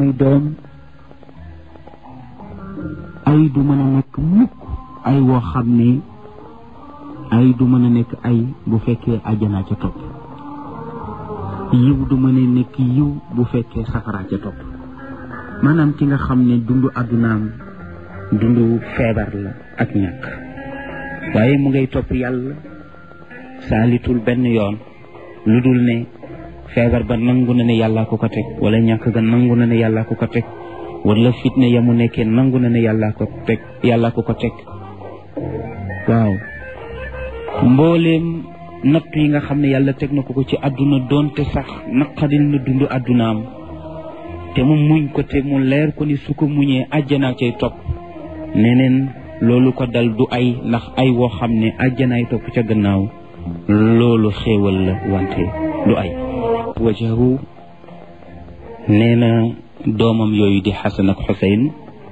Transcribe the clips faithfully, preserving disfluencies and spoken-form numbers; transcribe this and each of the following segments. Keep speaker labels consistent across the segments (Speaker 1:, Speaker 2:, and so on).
Speaker 1: muy doom ay du mën a nekk mukk ay woo xam ne ay du mën a nekk ay bu fekkee àjjana ca topp yiw du mën a nekk yiw bu fekkee safara ca topp maanaam ki nga xam ne dundu àddunaam dundu feebar la ak ñàkk waaye mu ngay topp yàlla saalitul benn yoon lu dul ne feebar ba nangu na ne yàllaa ko ko teg wala ñàkk ga nangu na ne yàllaa ko ko teg wala fitna ya mu nekkee nangu na ne yàllaa ko teg yàllaa ko ko teg waaw mbooleem natt yi nga xam ne yàlla teg na ko ko ci àdduna doonte sax naqadil na dund àddunaam te mu muñ ko te mu leer ko ni su ko muñee àjjanaa cay topp neneen loolu ko dal du ay ndax ay woo xam ne àjjanaay topp ca gannaaw loolu xéewal la wante du ay wajahu nee na doomam yooyu di Xasan ak Xuseyn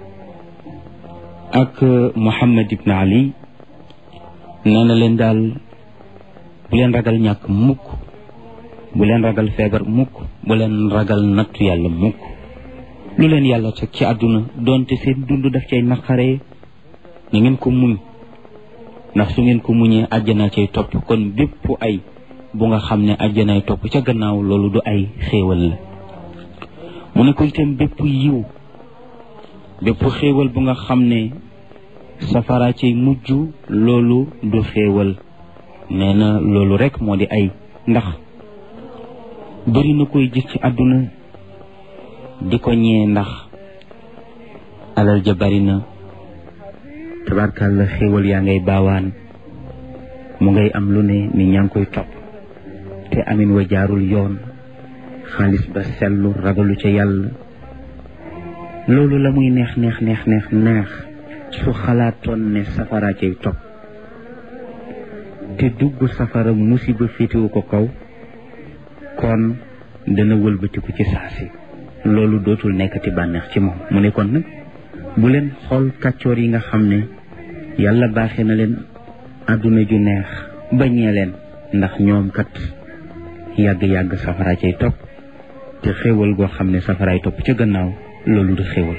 Speaker 1: ak Muhammad ibn Ali nee na leen daal bu leen ragal ñàkk mukk bu leen ragal feebar mukk bu leen ragal nattu yàlla mukk lu leen yàlla teg ci àdduna doonte seen dund daf cay naqaree na ngeen ko muñ ndax su ngeen ko muñee àjjana cay topp kon bépp ay bu nga xam ne àjjanaay topp ca gannaaw loolu du ay xéewal la mu ne ko itam bépp yiw bépp xéewal bu nga xam ne safara cay mujj loolu du xéewal nee na loolu rek moo di ay ndax bëri na koy gis ci àdduna di ko ñee ndax alal ja bari na tabarkàlla xéewal yaa ngay baawaan mu ngay am lu ne ni ñaa ngi koy topp te amin wa jaarul yoon xaalis ba sellu ragalu ca yàlla loolu la muy neex neex neex neex neex su xalaatoon ne safara cay topp te dugg safara musiba féetewu ko kaw kon dana wëlbatiku ci saasi loolu dootul nekkati bànneex ci moom mu ne kon nag bu leen xool kàccoor yi nga xam ne yàlla baaxee na leen àdduna ju neex bañee leen ndax ñoom kat yàgg-yàgg safara cay topp te xéewal goo xam ne safaraay topp ca gannaaw loolu du xéewal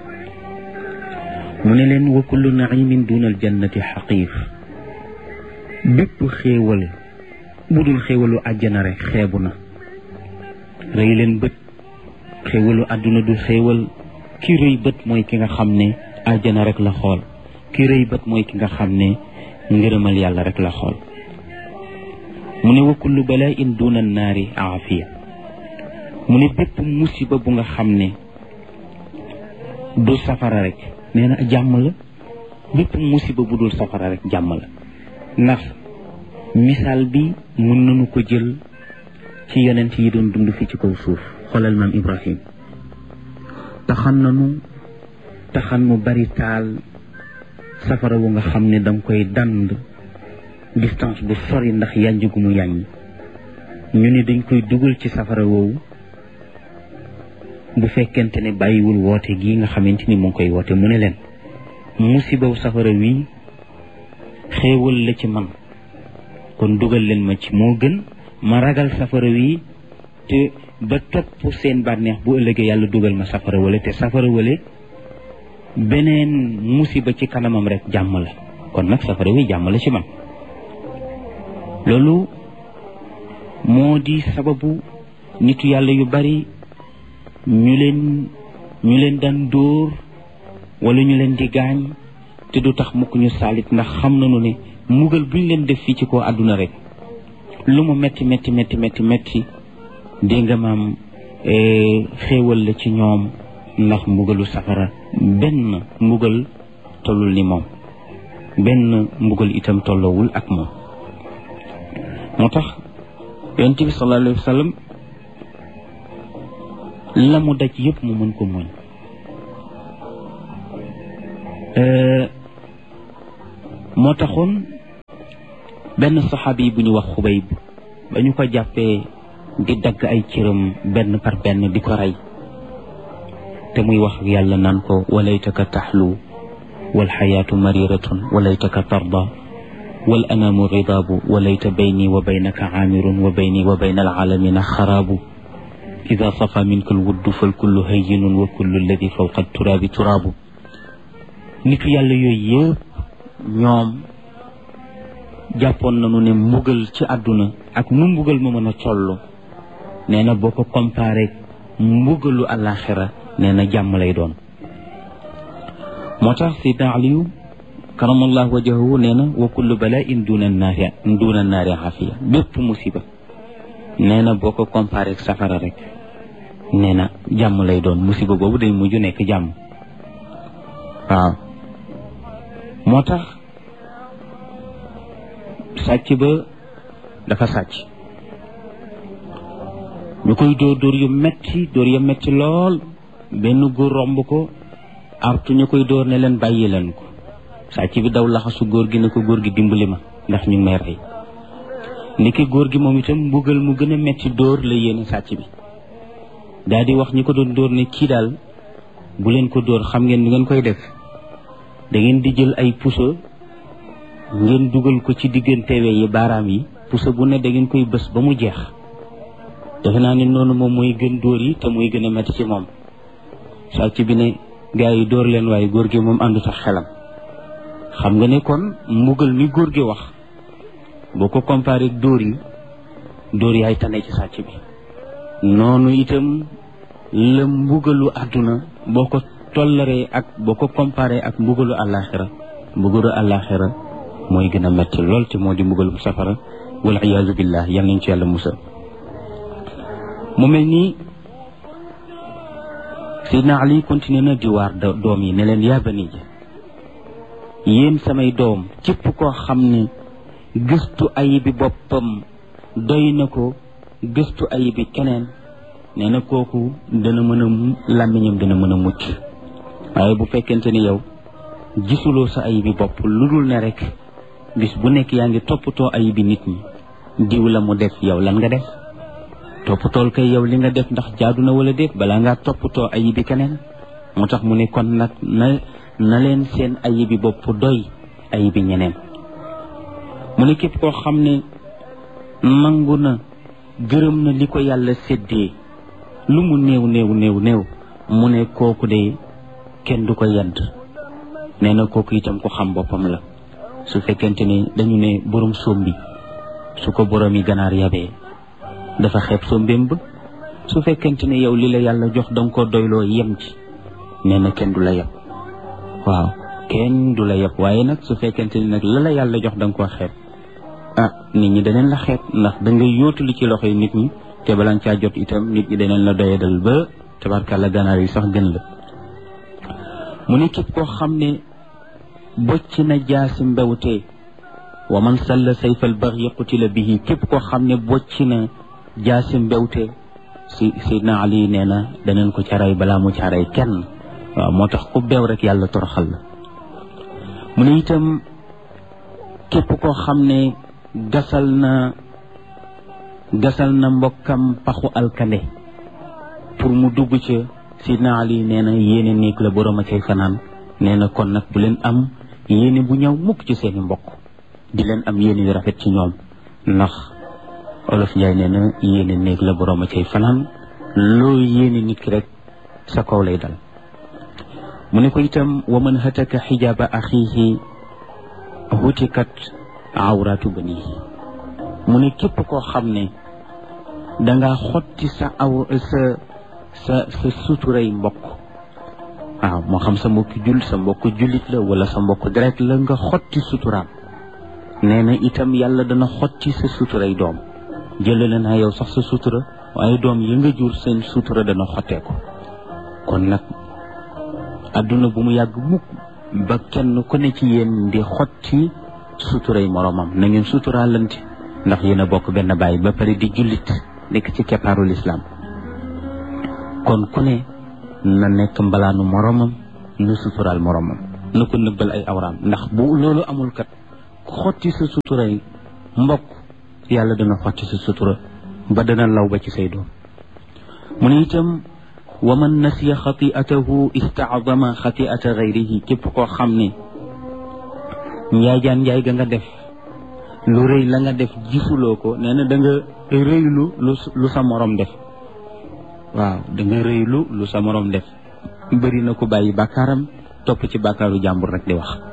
Speaker 1: mu ne leen wa kullu naimin dunal jannati xaqiif bépp xéewal bu dul xéewalu àjjana rek xeebu na rëy leen bët xéewalu àdduna du xéewal ki rëy bët mooy ki nga xam ne àjjana rek la xool ki rëy bët mooy ki nga xam ne ngërëmal yàlla rek la xool mu ne wa kullu bala'in duna naari aafiya mu ne bépp musiba bu nga xam ne du safara rek nee na jàmm la bépp musiba bu dul safara rek jàmm la ndax misaal bi mën nañu ko jël ci yonent yi doon dund fi ci kaw suuf xoolal maam Ibrahim taxan nanu taxan mu bari taal safara wu nga xam ne danga koy dand distance bu sori ndax yànj gu mu yàññ ñu ne dañ koy dugal ci safara woowu bu fekkente ne bàyyiwul woote gi nga xamante ni mu ngi koy woote mu ne leen musibaw safara wi xéewal la ci man kon dugal leen ma ci moo gën ma ragal safara wi te ba topp seen bànneex bu ëllëgee yàlla dugal ma safara wala te safara wala beneen musiba ci kanamam rek jàmm la kon nag safara wi jàmm la ci man loolu moo di sababu nitu yàlla yu bari ñu leen ñu leen daan dóor wala ñu leen di gaañ te du tax mukk ñu saalit ndax xam nañu ne mugal buñ leen def fii ci ko àdduna rek lu mu metti metti metti metti metti dégg nga maam xéewal la ci ñoom ndax mbugalu safara benn mbugal tollul ni moom benn mbugal itam tolloowul ak moom moo tax yonent bi sallallahu alayhi wa sallam la mu daj yëpp mu mën ko muñ moo taxoon benn saxaabi bu ñu wax Xubayb ba ñu ko jàppee di dagg ay cëram benn par benn di ko rey te muy wax ak yàlla naan ko walaytaka taxlu wal xayaatu mariratun walaytaka tarda wal anaamu ridaabu walayta bayni wa baynaka aamirun wa bayni wa bayna alaalamina xaraabu ida safa minka alwuddu fal kullu hayyinun wa kullu alladi fawqa turaabi turaabu nitu yàlla yooyu yëpp ñoom jàppoon nañu ne mbugal ci àdduna ak nu mbugal ma mën a toll nee na boo ko comparé mbugalu àllaaxira nee na jàmm lay doon moo tax Seydina Aliyu karamallahu wajahu nee na wa kullu bala'in duna naari duna naari xafiya bépp musiba nee na boo ko comparé ak safara rek nee na jàmm lay doon musiba boobu day mujj nekk jàmm waaw moo tax sàcc ba dafa sàcc ñu koy dóor dóor yu metti dóor yu metti lool benn góor romb ko artu ñu koy dóor ne leen bàyyi leen ko sàcc bi daw laxasu góor gi ne ko góor gi dimbali ma ndax ñu ngi may rey ndiki góor gi moom itam mbugal mu gën a metti dóor la yéene sàcc bi daal di wax ñi ko doon dóor ne kii daal bu leen ko dóor xam ngeen ni ngeen koy def da ngeen di jël ay puso ngeen dugal ko ci diggante we yi baaraam yi puso bu ne da ngeen koy bës ba mu jeex defe naa ne noonu moom mooy gën dóor yi te muy gën a metti ci moom sàcc bi ne gars yi dóor leen waaye góor gi moom àndu sax xelam xam nga ne kon mbugal mi góor gi wax boo ko comparé ak dóor yi dóor yaay tane ci sàcc bi noonu itam la mbugalu àdduna boo ko tollaree ak boo ko comparé ak mbugalu àllaaxira mbugalu àllaaxira mooy gën a metti lool te moo di mbugalu safara wal iyaazu billah yal nañ ci yàlla musal mu mel nii Seydina Ali continué na di waar doom yi ne leen yaa bani yéen samay doom képp koo xam ne gëstu ayibi boppam doy na ko gëstu ayibi keneen nee na kooku dana mën a làmmiñam dana mën a mucc waaye bu fekkente ni yow gisuloo sa ayibi bopp lu dul ne rek bis bu nekk yaa ngi toppatoo ayibi nit ñi diw la mu def yow lan nga def toppatool kay yow li nga def ndax jaadu na wala déet balaa ngaa toppatoo ayibi keneen moo tax mu ne kon nag na na leen seen ayibi bopp doy ayibi ñeneen mu ne képp koo xam ne nangu na gërëm na li ko yàlla séddee lu mu néew néew néew néew mu ne kooku de kenn du ko yedd nee na kooku itam ko xam boppam la su fekkente ni dañu ne borom sombi su ko borom yi ganaar yabee dafa xeeb sombeem ba su fekkente ne yow li la yàlla jox danga ko doyloo yem ci nee na kenn du la yab waaw kenn du la yab waaye nag su fekkente ni nag la la yàlla jox danga koo xeeb ah nit ñi daneen la xeeb ndax da nga yóotu li ci loxo yi nit ñi te balan caa jot itam nit ñi daneen la doyadal ba tabarkàlla ganaar yi sax gën la mu ne képp koo xam ne bocc na jaasi mbewte wa man salla sayfal baghi qutila bihi képp koo xam ne bocc na jaasi mbewte si Seydina Ali nee na daneen ko caray balaa mu caray kenn waaw moo tax ku beew rek yàlla toroxal la mu ne itam képp koo xam ne gasal na gasal na mbokkam paxu alkande pour mu dugg ca Seydina Ali nee na yéene néeg la borom a cay fanaan nee na kon nag bu leen am yéene bu ñëw mukk ci seeni mbokk di leen am yéene yu rafet ci ñoom ndax Olof Njaay nee na yéene néeg la borom a cay fanaan loo yéene nit ki rek sa kaw lay dal mu ne ko itam wa man hataka xijaaba axiihi hutikat awraatu banihi mu ne képp koo xam ne danga xotti sa aw sa sa sa suturay mbokk waaw moo xam sa mbokku jul sa mbokku jullit la wala sa mbokku deret la nga xotti suturaam nee na itam yàlla dana xotti sa suturay doom jëlale naa yow sax sa sutura waaye doom yi nga jur seen sutura dana xotteeku kon nag adduna bu mu yàgg mukk ba kenn ku ne ci yéen di xotti suturay moromam na ngeen suturaalante ndax yéen a bokk benn baay ba pare di jullit nekk ci keppaaru lislaam kon ku ne na nekk mbalaanu moromam na suturaal moromam na ko nëbbal ay awraam ndax bu loolu amul kat xotti sa suturay mbokk yàlla dana xotti sa sutura ba dana law ba ci say doom mu ne itam wa man nasiya xati'atahu istaazama xati'ata gayrihi képp koo xam ne njaay jaan njaay ga nga def lu rëy la nga def gisuloo ko nee na da nga rëylu lu lu sa morom def waaw da nga rëylu lu sa morom def bëri na ko bàyyi bàkkaaram topp ci bàkkaaru jàmbur rek di wax